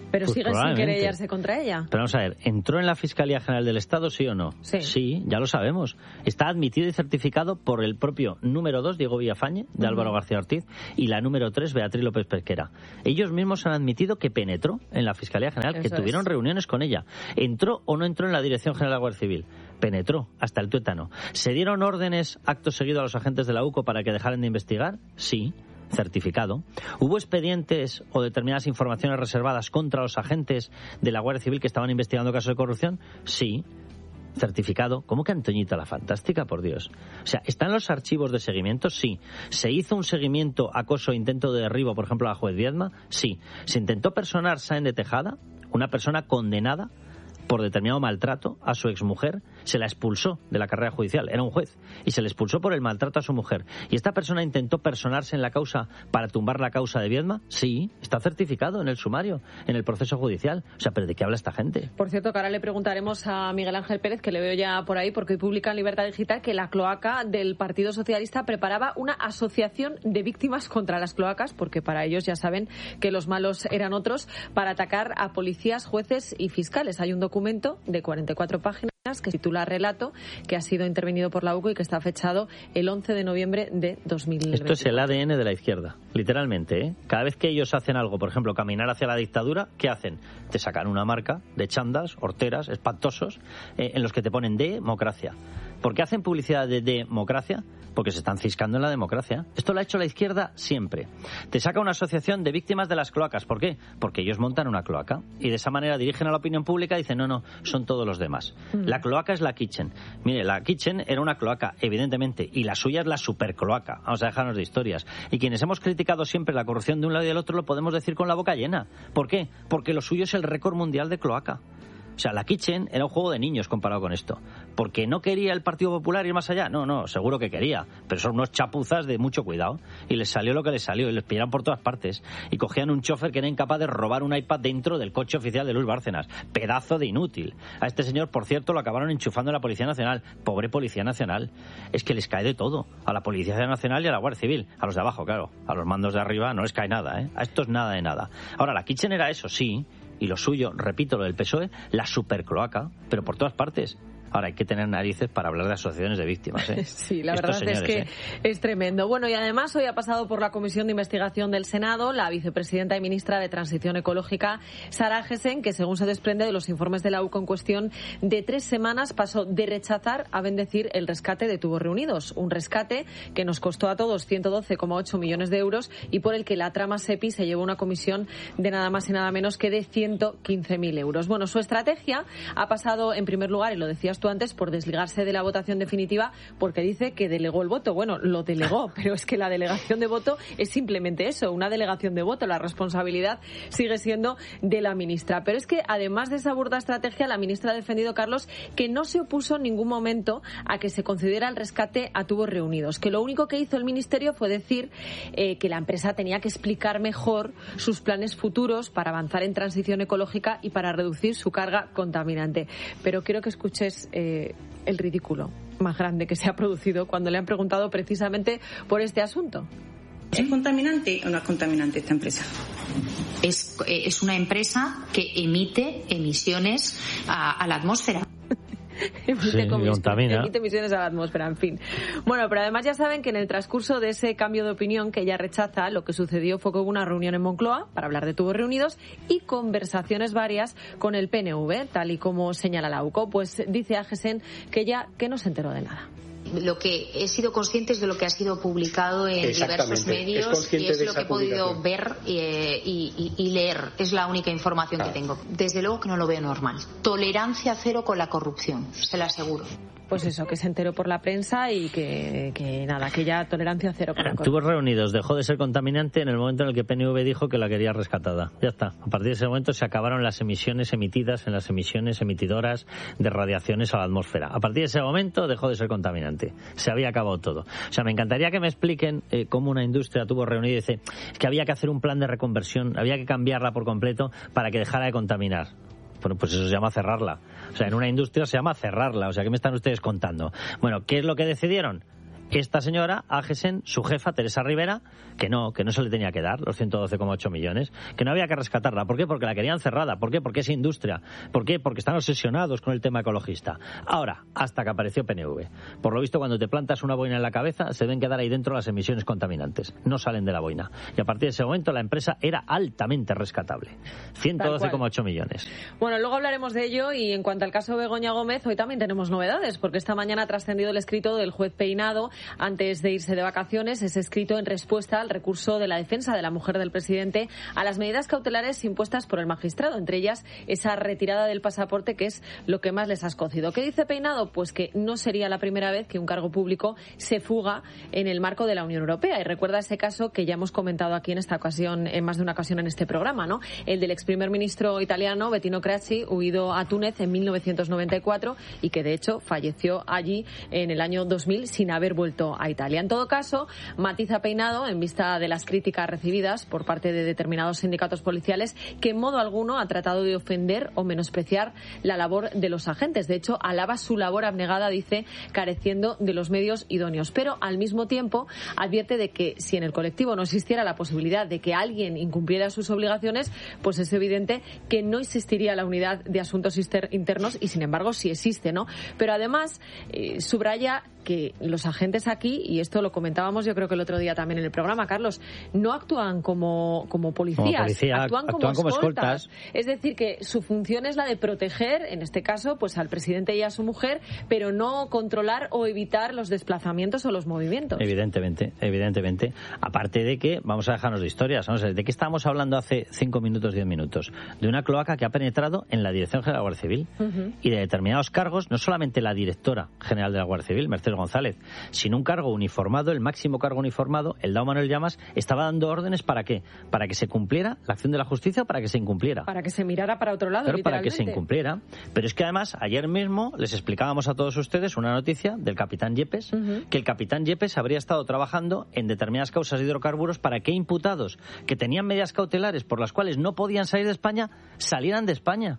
Pero Pues sigue sin querellarse contra ella. Pero vamos a ver, ¿entró en la Fiscalía General del Estado, sí o no? Sí, ya lo sabemos. Está admitido y certificado por el propio número 2, Diego Villafañe, de Álvaro García Ortiz, y la número 3, Beatriz López Pesquera. Ellos mismos han admitido que penetró en la Fiscalía General, que tuvieron reuniones con ella. ¿Entró o no entró en la Dirección General de la Guardia Civil? Penetró hasta el tuétano. ¿Se dieron órdenes acto seguido a los agentes de la UCO para que dejaran de investigar? Sí. Certificado. ¿Hubo expedientes o determinadas informaciones reservadas contra los agentes de la Guardia Civil que estaban investigando casos de corrupción? Sí. Certificado. ¿Cómo que Antoñita la Fantástica, por Dios? O sea, ¿están los archivos de seguimiento? Sí. ¿Se hizo un seguimiento, acoso e intento de derribo, por ejemplo, a la juez Viedma? Sí. ¿Se intentó personar Sáenz de Tejada, una persona condenada por determinado maltrato a su exmujer? Se la expulsó de la carrera judicial, era un juez, y se le expulsó por el maltrato a su mujer. ¿Y esta persona intentó personarse en la causa para tumbar la causa de Viedma? Sí, está certificado en el sumario, en el proceso judicial. O sea, ¿pero de qué habla esta gente? Por cierto, que ahora le preguntaremos a Miguel Ángel Pérez, que le veo ya por ahí, porque hoy publica en Libertad Digital que la cloaca del Partido Socialista preparaba una asociación de víctimas contra las cloacas, porque para ellos ya saben que los malos eran otros, para atacar a policías, jueces y fiscales. Hay un documento de 44 páginas que se titula Relato, que ha sido intervenido por la UCO y que está fechado el 11 de noviembre de 2020. Esto es el ADN de la izquierda, literalmente, ¿eh? Cada vez que ellos hacen algo, por ejemplo, caminar hacia la dictadura, ¿qué hacen? Te sacan una marca de chandas, horteras, espantosos, en los que te ponen democracia. ¿Por qué hacen publicidad de democracia? Porque se están ciscando en la democracia. Esto lo ha hecho la izquierda siempre. Te saca una asociación de víctimas de las cloacas. ¿Por qué? Porque ellos montan una cloaca y de esa manera dirigen a la opinión pública y dicen, no, son todos los demás. La cloaca es la Kitchen. Mire, la Kitchen era una cloaca, evidentemente, y la suya es la supercloaca. Vamos a dejarnos de historias. Y quienes hemos criticado siempre la corrupción de un lado y del otro lo podemos decir con la boca llena. ¿Por qué? Porque lo suyo es el récord mundial de cloaca. O sea, la Kitchen era un juego de niños comparado con esto. ¿Porque no quería el Partido Popular ir más allá? No, seguro que quería. Pero son unos chapuzas de mucho cuidado. Y les salió lo que les salió. Y les pillaron por todas partes. Y cogían un chofer que era incapaz de robar un iPad dentro del coche oficial de Luis Bárcenas. Pedazo de inútil. A este señor, por cierto, lo acabaron enchufando en la Policía Nacional. Pobre Policía Nacional. Es que les cae de todo. A la Policía Nacional y a la Guardia Civil. A los de abajo, claro. A los mandos de arriba no les cae nada, ¿eh? A estos nada de nada. Ahora, la Kitchen era eso, sí. Y lo suyo, repito, lo del PSOE, la supercloaca, pero por todas partes. Ahora hay que tener narices para hablar de asociaciones de víctimas, ¿eh? Sí, la verdad es que es tremendo. Bueno, y además hoy ha pasado por la Comisión de Investigación del Senado la vicepresidenta y ministra de Transición Ecológica, Sara Agesen, que según se desprende de los informes de la UCO en cuestión de 3 semanas pasó de rechazar a bendecir el rescate de Tubos Reunidos. Un rescate que nos costó a todos 112,8 millones de euros y por el que la trama SEPI se llevó una comisión de nada más y nada menos que de 115.000 euros. Bueno, su estrategia ha pasado en primer lugar, y lo decías tú antes, por desligarse de la votación definitiva, porque dice que delegó el voto. Bueno, lo delegó, pero es que la delegación de voto es simplemente eso, una delegación de voto. La responsabilidad sigue siendo de la ministra. Pero es que además de esa burda estrategia, la ministra ha defendido, Carlos, que no se opuso en ningún momento a que se concediera el rescate a Tubos Reunidos, que lo único que hizo el ministerio fue decir que la empresa tenía que explicar mejor sus planes futuros para avanzar en transición ecológica y para reducir su carga contaminante. Pero quiero que escuches el ridículo más grande que se ha producido cuando le han preguntado precisamente por este asunto. ¿Es contaminante o no es contaminante esta empresa? Es una empresa que emite emisiones a la atmósfera. Emite emisiones a la atmósfera, en fin. Bueno, pero además ya saben que en el transcurso de ese cambio de opinión que ella rechaza, lo que sucedió fue que hubo una reunión en Moncloa para hablar de Tubos Reunidos y conversaciones varias con el PNV, tal y como señala la UCO. Pues dice Agesen que ella que no se enteró de nada. Lo que he sido consciente es de lo que ha sido publicado en diversos medios y es lo que he podido ver y leer. Es la única información que tengo. Desde luego que no lo veo normal. Tolerancia cero con la corrupción, se lo aseguro. Pues eso, que se enteró por la prensa y que nada, que ya tolerancia cero con la corrupción. Tubos Reunidos dejó de ser contaminante en el momento en el que PNV dijo que la quería rescatada. Ya está. A partir de ese momento se acabaron las emisiones emitidas en las emisiones emitidoras de radiaciones a la atmósfera. A partir de ese momento dejó de ser contaminante. Se había acabado todo. O sea, me encantaría que me expliquen cómo una industria Tubos Reunidos dice que había que hacer un plan de reconversión, había que cambiarla por completo para que dejara de contaminar. Bueno, pues eso se llama cerrarla. O sea, en una industria se llama cerrarla. O sea, ¿qué me están ustedes contando? Bueno, ¿qué es lo que decidieron? esta señora, Agesen, su jefa, Teresa Rivera, que no se le tenía que dar los 112,8 millones, que no había que rescatarla. ¿Por qué? Porque la querían cerrada. ¿Por qué? Porque es industria. ¿Por qué? Porque están obsesionados con el tema ecologista. Ahora, hasta que apareció PNV. Por lo visto, cuando te plantas una boina en la cabeza, se deben quedar ahí dentro las emisiones contaminantes. No salen de la boina. Y a partir de ese momento, la empresa era altamente rescatable. 112,8 millones. Bueno, luego hablaremos de ello, y en cuanto al caso Begoña Gómez, hoy también tenemos novedades, porque esta mañana ha trascendido el escrito del juez Peinado antes de irse de vacaciones. Ese escrito en respuesta al recurso de la defensa de la mujer del presidente a las medidas cautelares impuestas por el magistrado, entre ellas esa retirada del pasaporte, que es lo que más les ha escocido. ¿Qué dice Peinado? Pues que no sería la primera vez que un cargo público se fuga en el marco de la Unión Europea. Y recuerda ese caso que ya hemos comentado aquí en esta ocasión, en más de una ocasión en este programa, ¿no? El del ex primer ministro italiano Bettino Craxi, huido a Túnez en 1994 y que de hecho falleció allí en el año 2000 sin haber vuelto a Italia. En todo caso, matiza Peinado, en vista de las críticas recibidas por parte de determinados sindicatos policiales, que en modo alguno ha tratado de ofender o menospreciar la labor de los agentes. De hecho, alaba su labor abnegada, dice, careciendo de los medios idóneos. Pero al mismo tiempo advierte de que si en el colectivo no existiera la posibilidad de que alguien incumpliera sus obligaciones, pues es evidente que no existiría la unidad de asuntos internos, y sin embargo sí existe, ¿no? Pero además subraya que los agentes aquí, y esto lo comentábamos yo creo que el otro día también en el programa, Carlos, no actúan como policías, actúan como escoltas. Es decir, que su función es la de proteger, en este caso, pues al presidente y a su mujer, pero no controlar o evitar los desplazamientos o los movimientos. Evidentemente. Aparte de que, vamos a dejarnos de historias, ¿no? ¿De qué estábamos hablando hace 5 minutos, 10 minutos? De una cloaca que ha penetrado en la Dirección General de la Guardia Civil y de determinados cargos, no solamente la directora general de la Guardia Civil, Mercedes González, sino un cargo uniformado, el máximo cargo uniformado, el Dao Manuel Llamas, estaba dando órdenes ¿para qué? Para que se cumpliera la acción de la justicia o para que se incumpliera. Para que se mirara para otro lado, para que se incumpliera. Pero es que además, ayer mismo les explicábamos a todos ustedes una noticia del capitán Yepes, que el capitán Yepes habría estado trabajando en determinadas causas de hidrocarburos para que imputados que tenían medidas cautelares por las cuales no podían salir de España, salieran de España.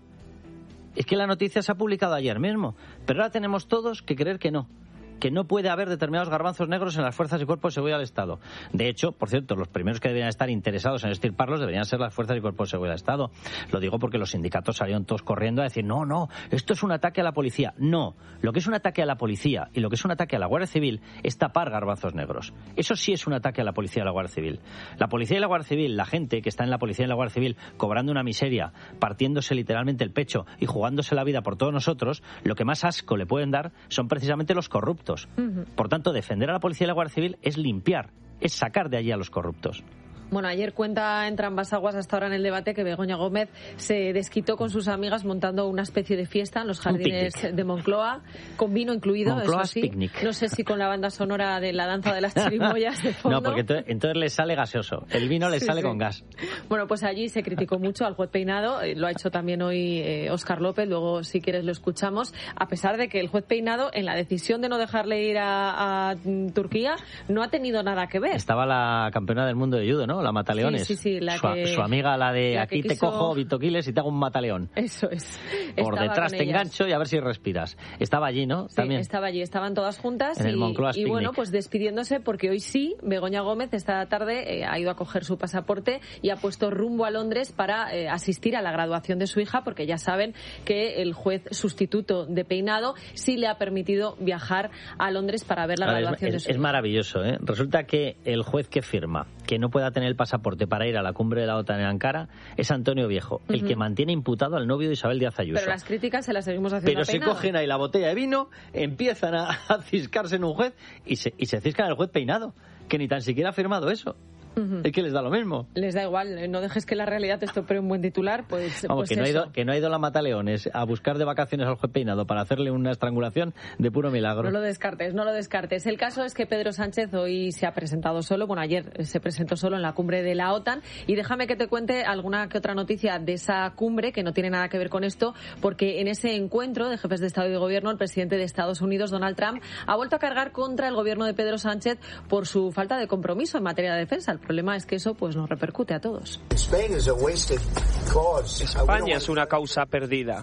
Es que la noticia se ha publicado ayer mismo, pero ahora tenemos todos que creer que no puede haber determinados garbanzos negros en las fuerzas y cuerpos de seguridad del Estado. De hecho, por cierto, los primeros que deberían estar interesados en extirparlos deberían ser las fuerzas y cuerpos de seguridad del Estado. Lo digo porque los sindicatos salieron todos corriendo a decir no, esto es un ataque a la policía. No, lo que es un ataque a la policía y lo que es un ataque a la Guardia Civil es tapar garbanzos negros. Eso sí es un ataque a la policía y a la Guardia Civil. La policía y la Guardia Civil, la gente que está en la policía y la Guardia Civil cobrando una miseria, partiéndose literalmente el pecho y jugándose la vida por todos nosotros, lo que más asco le pueden dar son precisamente los corruptos. Por tanto, defender a la policía y la Guardia Civil es limpiar, es sacar de allí a los corruptos. Bueno, ayer cuenta entre ambas aguas hasta ahora en el debate que Begoña Gómez se desquitó con sus amigas montando una especie de fiesta en los jardines de Moncloa, con vino incluido, eso sí. Picnic. No sé si con la banda sonora de la danza de las chirimoyas de fondo. No, porque entonces le sale gaseoso. El vino le sale con gas. Bueno, pues allí se criticó mucho al juez Peinado, lo ha hecho también hoy Óscar López, luego si quieres lo escuchamos, a pesar de que el juez Peinado en la decisión de no dejarle ir a Turquía no ha tenido nada que ver. Estaba la campeona del mundo de judo, ¿no? La mataleones. Sí, su amiga, la de aquí te cojo, Vitoquiles, y te hago un mataleón. Eso es. Por detrás te engancho y a ver si respiras. Estaba allí, ¿no? Sí, también. Estaba allí, estaban todas juntas en el Moncloa y bueno, pues despidiéndose porque hoy sí, Begoña Gómez esta tarde ha ido a coger su pasaporte y ha puesto rumbo a Londres para asistir a la graduación de su hija, porque ya saben que el juez sustituto de Peinado sí le ha permitido viajar a Londres para ver la graduación de su hija. Es maravilloso, ¿eh? Resulta que el juez que firma que no pueda tener el pasaporte para ir a la cumbre de la OTAN en Ankara es Antonio Viejo, el que mantiene imputado al novio de Isabel Díaz Ayuso. Pero las críticas se las seguimos haciendo. Pero se cogen ahí la botella de vino, empiezan a ciscarse en un juez y se ciscan al juez Peinado, que ni tan siquiera ha firmado eso. Es que les da lo mismo. Les da igual, no dejes que la realidad te estropee un buen titular, pues, vamos, pues que no ha ido la Mataleones a buscar de vacaciones al juez Peinado para hacerle una estrangulación de puro milagro. No lo descartes. El caso es que Pedro Sánchez hoy se ha presentado solo, bueno, ayer se presentó solo en la cumbre de la OTAN, y déjame que te cuente alguna que otra noticia de esa cumbre que no tiene nada que ver con esto, porque en ese encuentro de jefes de Estado y de Gobierno, el presidente de Estados Unidos, Donald Trump, ha vuelto a cargar contra el gobierno de Pedro Sánchez por su falta de compromiso en materia de defensa. El problema es que eso pues nos repercute a todos. España es una causa perdida.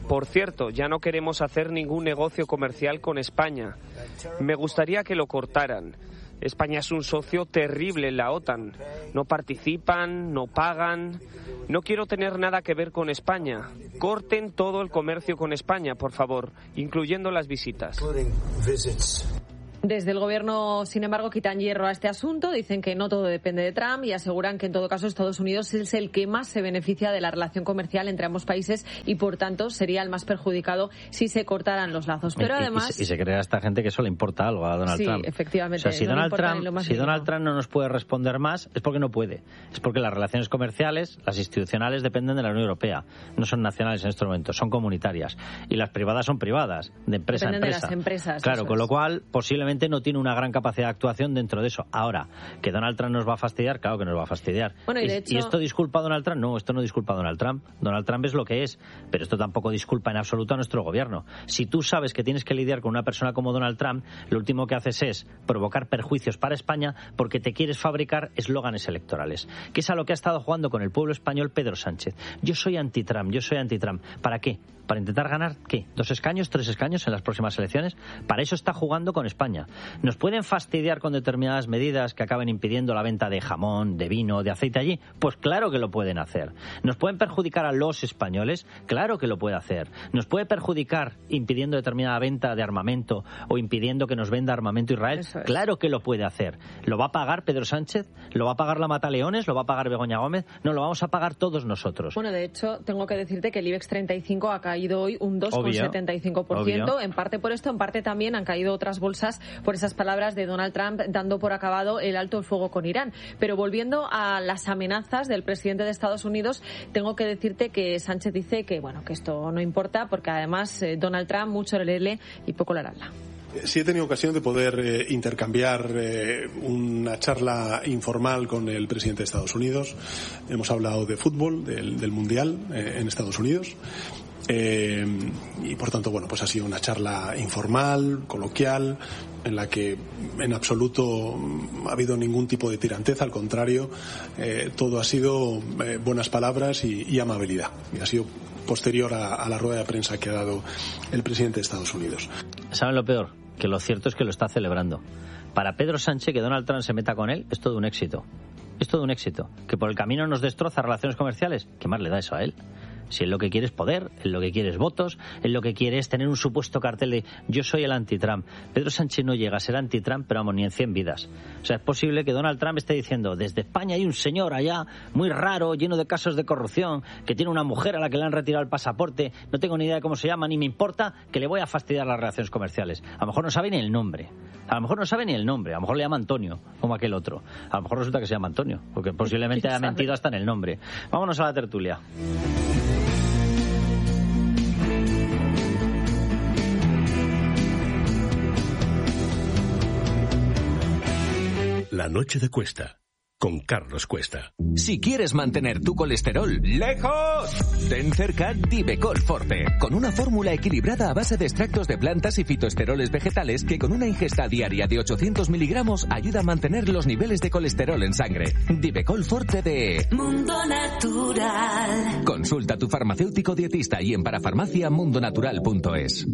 Por cierto, ya no queremos hacer ningún negocio comercial con España. Me gustaría que lo cortaran. España es un socio terrible en la OTAN. No participan, no pagan. No quiero tener nada que ver con España. Corten todo el comercio con España, por favor, incluyendo las visitas. Desde el Gobierno, sin embargo, quitan hierro a este asunto, dicen que no todo depende de Trump y aseguran que, en todo caso, Estados Unidos es el que más se beneficia de la relación comercial entre ambos países y, por tanto, sería el más perjudicado si se cortaran los lazos. Pero además... Y se crea esta gente que eso le importa algo a Donald Trump. Sí, efectivamente. O sea, si Donald Trump no nos puede responder más, es porque no puede. Es porque las relaciones comerciales, las institucionales, dependen de la Unión Europea. No son nacionales en estos momentos, son comunitarias. Y las privadas son privadas, de empresa a empresa. Dependen de las empresas. Claro, con lo cual, posiblemente no tiene una gran capacidad de actuación dentro de eso. Ahora, ¿que Donald Trump nos va a fastidiar? Claro que nos va a fastidiar. Bueno, y de hecho... ¿Y esto disculpa a Donald Trump? No, esto no disculpa a Donald Trump. Donald Trump es lo que es, pero esto tampoco disculpa en absoluto a nuestro gobierno. Si tú sabes que tienes que lidiar con una persona como Donald Trump, lo último que haces es provocar perjuicios para España porque te quieres fabricar eslóganes electorales, que es a lo que ha estado jugando con el pueblo español Pedro Sánchez. Yo soy anti-Trump, yo soy anti-Trump. ¿Para qué? ¿Para intentar ganar qué? ¿2 escaños, 3 escaños en las próximas elecciones? Para eso está jugando con España. ¿Nos pueden fastidiar con determinadas medidas que acaben impidiendo la venta de jamón, de vino, de aceite allí? Pues claro que lo pueden hacer. ¿Nos pueden perjudicar a los españoles? Claro que lo puede hacer. ¿Nos puede perjudicar impidiendo determinada venta de armamento o impidiendo que nos venda armamento Israel? Claro que lo puede hacer. ¿Lo va a pagar Pedro Sánchez? ¿Lo va a pagar la Mataleones? ¿Lo va a pagar Begoña Gómez? No, lo vamos a pagar todos nosotros. Bueno, de hecho, tengo que decirte que el IBEX 35 ha caído hoy un 2,75%. En parte por esto, en parte también han caído otras bolsas por esas palabras de Donald Trump dando por acabado el alto el fuego con Irán. Pero volviendo a las amenazas del presidente de Estados Unidos, tengo que decirte que Sánchez dice que bueno, que esto no importa porque además Donald Trump mucho le lee y poco le hará. Sí he tenido ocasión de poder intercambiar una charla informal con el presidente de Estados Unidos. Hemos hablado de fútbol, del Mundial en Estados Unidos. Y por tanto, bueno, pues ha sido una charla informal, coloquial, en la que en absoluto ha habido ningún tipo de tiranteza, al contrario, todo ha sido buenas palabras y amabilidad. Y ha sido posterior a la rueda de prensa que ha dado el presidente de Estados Unidos. ¿Saben lo peor? Que lo cierto es que lo está celebrando. Para Pedro Sánchez, que Donald Trump se meta con él, es todo un éxito. Es todo un éxito. Que por el camino nos destroza relaciones comerciales, ¿qué más le da eso a él? Si él lo que quiere es poder, él lo que quiere es votos, él lo que quiere es tener un supuesto cartel de yo soy el anti-Trump. Pedro Sánchez no llega a ser anti-Trump, pero vamos, ni en 100 vidas. O sea, es posible que Donald Trump esté diciendo desde España hay un señor allá muy raro, lleno de casos de corrupción, que tiene una mujer a la que le han retirado el pasaporte, no tengo ni idea de cómo se llama, ni me importa, que le voy a fastidiar las relaciones comerciales. A lo mejor no sabe ni el nombre. A lo mejor no sabe ni el nombre. A lo mejor le llama Antonio, como aquel otro. A lo mejor resulta que se llama Antonio, porque posiblemente haya mentido hasta en el nombre. Vámonos a la tertulia. La noche de Cuesta, con Carlos Cuesta. Si quieres mantener tu colesterol lejos, ten cerca Divecol Forte, con una fórmula equilibrada a base de extractos de plantas y fitoesteroles vegetales que con una ingesta diaria de 800 miligramos ayuda a mantener los niveles de colesterol en sangre. Divecol Forte de Mundo Natural. Consulta a tu farmacéutico dietista y en parafarmacia mundonatural.es.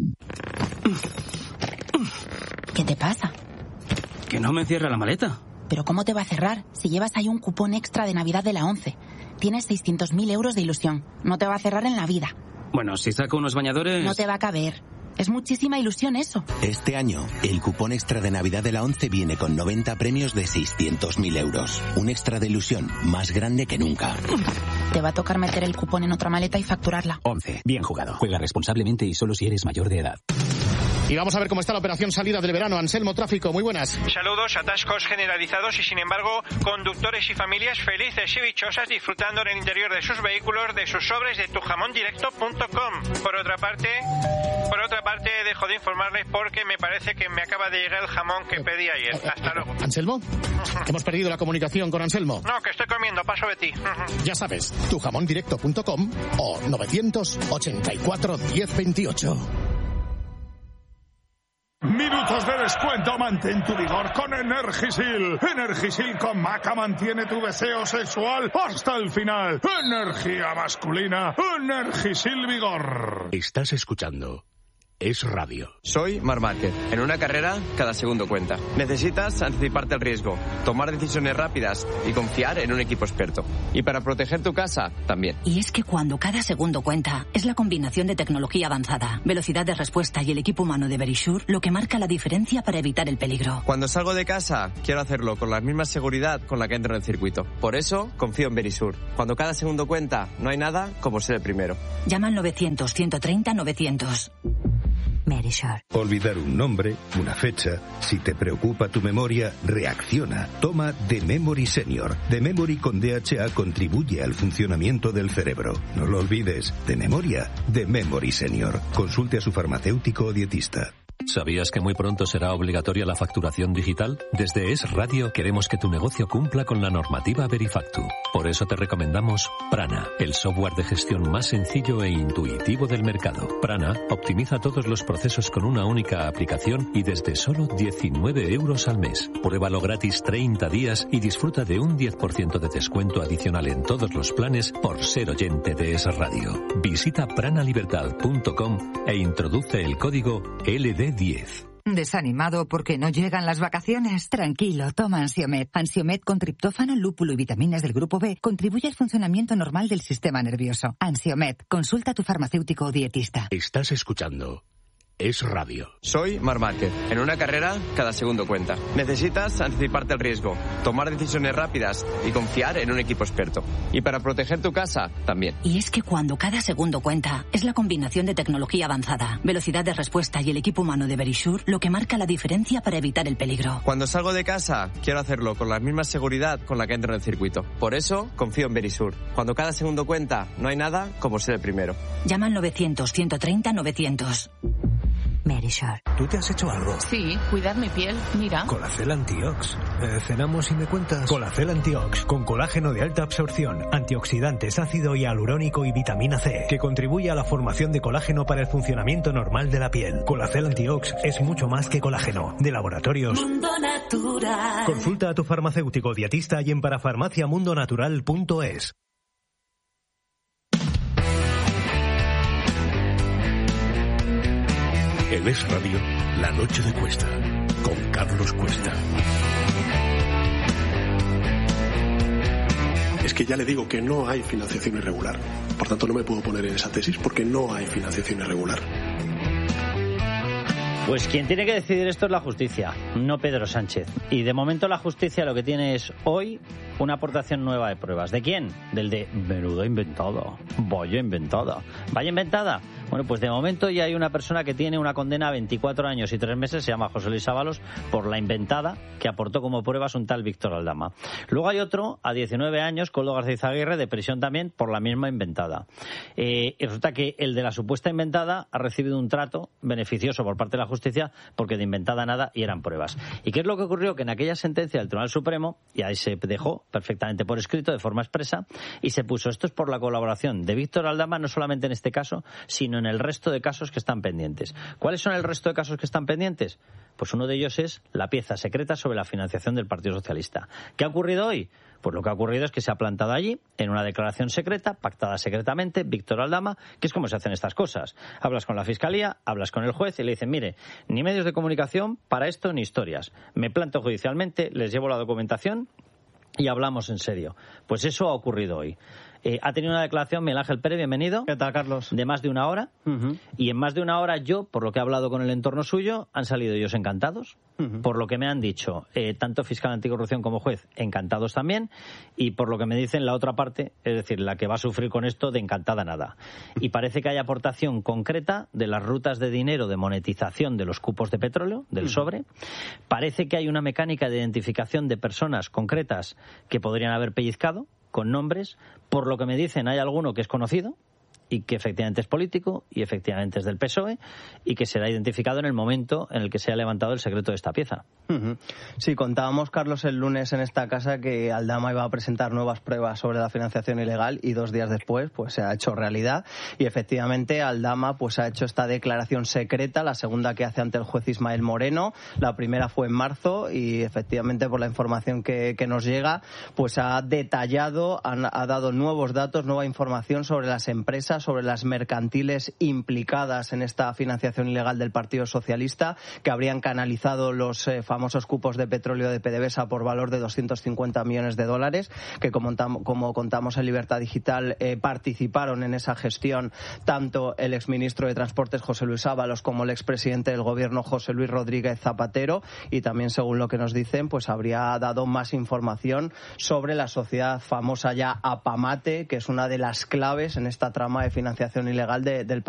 ¿Qué te pasa? Que no me cierra la maleta. ¿Pero cómo te va a cerrar si llevas ahí un cupón extra de Navidad de la ONCE? Tienes 600.000 euros de ilusión. No te va a cerrar en la vida. Bueno, si saco unos bañadores... No te va a caber. Es muchísima ilusión eso. Este año, el cupón extra de Navidad de la ONCE viene con 90 premios de 600.000 euros. Un extra de ilusión más grande que nunca. Te va a tocar meter el cupón en otra maleta y facturarla. ONCE. Bien jugado. Juega responsablemente y solo si eres mayor de edad. Y vamos a ver cómo está la operación salida del verano. Anselmo Tráfico, muy buenas. Saludos, atascos generalizados y sin embargo conductores y familias felices y dichosas disfrutando en el interior de sus vehículos de sus sobres de tujamondirecto.com. Por otra parte dejo de informarles porque me parece que me acaba de llegar el jamón que pedí ayer. Hasta luego. ¿Anselmo? Hemos perdido la comunicación con Anselmo. No, que estoy comiendo, paso de ti. Ya sabes, tujamondirecto.com o 984 1028. Minutos de descuento, mantén tu vigor con Energisil. Energisil con maca mantiene tu deseo sexual hasta el final. Energía masculina, Energisil Vigor. Estás escuchando Es Radio. Soy Marc Márquez. En una carrera, cada segundo cuenta. Necesitas anticiparte al riesgo, tomar decisiones rápidas y confiar en un equipo experto. Y para proteger tu casa, también. Y es que cuando cada segundo cuenta, es la combinación de tecnología avanzada, velocidad de respuesta y el equipo humano de Verisure lo que marca la diferencia para evitar el peligro. Cuando salgo de casa, quiero hacerlo con la misma seguridad con la que entro en el circuito. Por eso, confío en Verisure. Cuando cada segundo cuenta, no hay nada como ser el primero. Llama al 900-130-900. Verisure. Olvidar un nombre, una fecha. Si te preocupa tu memoria, reacciona. Toma The Memory Senior. The Memory con DHA contribuye al funcionamiento del cerebro. No lo olvides. De memoria, The Memory Senior. Consulte a su farmacéutico o dietista. ¿Sabías que muy pronto será obligatoria la facturación digital? Desde Es Radio queremos que tu negocio cumpla con la normativa Verifactu. Por eso te recomendamos Prana, el software de gestión más sencillo e intuitivo del mercado. Prana optimiza todos los procesos con una única aplicación y desde solo 19 euros al mes. Pruébalo gratis 30 días y disfruta de un 10% de descuento adicional en todos los planes por ser oyente de Es Radio. Visita pranalibertad.com e introduce el código LD10. ¿Desanimado porque no llegan las vacaciones? Tranquilo, toma Ansiomed. Ansiomed con triptófano, lúpulo y vitaminas del grupo B contribuye al funcionamiento normal del sistema nervioso. Ansiomed, consulta a tu farmacéutico o dietista. Estás escuchando Es Radio. Soy Marc Márquez. En una carrera, cada segundo cuenta. Necesitas anticiparte al riesgo, tomar decisiones rápidas y confiar en un equipo experto. Y para proteger tu casa, también. Y es que cuando cada segundo cuenta, es la combinación de tecnología avanzada, velocidad de respuesta y el equipo humano de Verisure lo que marca la diferencia para evitar el peligro. Cuando salgo de casa, quiero hacerlo con la misma seguridad con la que entro en el circuito. Por eso, confío en Verisure. Cuando cada segundo cuenta, no hay nada como ser el primero. Llama al 900-130-900. Verisure. ¿Tú te has hecho algo? Sí, cuidar mi piel, mira. Colacel Antiox. ¿Cenamos y me cuentas? Colacel Antiox, con colágeno de alta absorción, antioxidantes, ácido hialurónico y vitamina C, que contribuye a la formación de colágeno para el funcionamiento normal de la piel. Colacel Antiox es mucho más que colágeno. De Laboratorios Mundo Natural. Consulta a tu farmacéutico dietista y en parafarmaciamundonatural.es. En Es Radio, La Noche de Cuesta, con Carlos Cuesta. Es que ya le digo que no hay financiación irregular. Por tanto, no me puedo poner en esa tesis porque no hay financiación irregular. Pues quien tiene que decidir esto es la justicia, no Pedro Sánchez. Y de momento la justicia lo que tiene es hoy una aportación nueva de pruebas. ¿De quién? Del de menuda inventada, vaya inventada. ¿Vaya inventada? Bueno, pues de momento ya hay una persona que tiene una condena a 24 años y 3 meses, se llama José Luis Ábalos, por la inventada que aportó como pruebas un tal Víctor Aldama. Luego hay otro a 19 años, Koldo García Izaguirre, de prisión también por la misma inventada. Y resulta que el de la supuesta inventada ha recibido un trato beneficioso por parte de la justicia porque de inventada nada y eran pruebas. ¿Y qué es lo que ocurrió? Que en aquella sentencia del Tribunal Supremo, y ahí se dejó perfectamente por escrito, de forma expresa, y se puso esto es por la colaboración de Víctor Aldama, no solamente en este caso, sino en el resto de casos que están pendientes. ¿Cuáles son el resto de casos que están pendientes? Pues uno de ellos es la pieza secreta sobre la financiación del Partido Socialista. ¿Qué ha ocurrido hoy? Pues lo que ha ocurrido es que se ha plantado allí, en una declaración secreta, pactada secretamente, Víctor Aldama, que es como se hacen estas cosas. Hablas con la Fiscalía, hablas con el juez y le dicen, mire, ni medios de comunicación para esto ni historias. Me planto judicialmente, les llevo la documentación y hablamos en serio. Pues eso ha ocurrido hoy. Ha tenido una declaración Miguel Ángel Pérez, bienvenido. ¿Qué tal, Carlos? De más de una hora. Y en más de una hora yo, por lo que he hablado con el entorno suyo, han salido ellos encantados. Por lo que me han dicho, tanto fiscal anticorrupción como juez, encantados también. Y por lo que me dicen la otra parte, es decir, la que va a sufrir con esto, de encantada nada. Y parece que hay aportación concreta de las rutas de dinero de monetización de los cupos de petróleo, del sobre. Parece que hay una mecánica de identificación de personas concretas que podrían haber pellizcado, con nombres. Por lo que me dicen, hay alguno que es conocido y que efectivamente es político y efectivamente es del PSOE y que será identificado en el momento en el que se ha levantado el secreto de esta pieza. Sí, contábamos, Carlos, el lunes en esta casa que Aldama iba a presentar nuevas pruebas sobre la financiación ilegal y 2 días después pues se ha hecho realidad y efectivamente Aldama pues ha hecho esta declaración secreta, la segunda que hace ante el juez Ismael Moreno. La primera fue en marzo y efectivamente por la información que nos llega pues ha detallado, ha dado nuevos datos, nueva información sobre las empresas, sobre las mercantiles implicadas en esta financiación ilegal del Partido Socialista, que habrían canalizado los famosos cupos de petróleo de PDVSA por valor de 250 millones de dólares, que como contamos en Libertad Digital participaron en esa gestión tanto el exministro de Transportes José Luis Ábalos como el expresidente del Gobierno José Luis Rodríguez Zapatero, y también, según lo que nos dicen, pues habría dado más información sobre la sociedad famosa ya Apamate, que es una de las claves en esta trama de financiación ilegal del